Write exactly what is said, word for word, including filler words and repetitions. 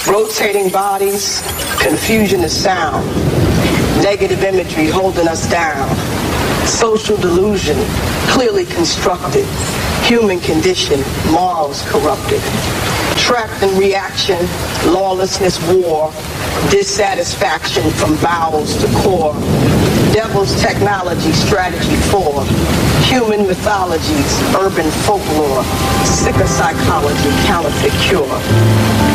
Rotating bodies, confusion of sound, negative imagery holding us down, social delusion clearly constructed, human condition, morals corrupted, trapped in reaction, lawlessness, war, dissatisfaction from bowels to core, devil's technology, strategy for, human mythologies, urban folklore, sicker psychology, counterfeit cure.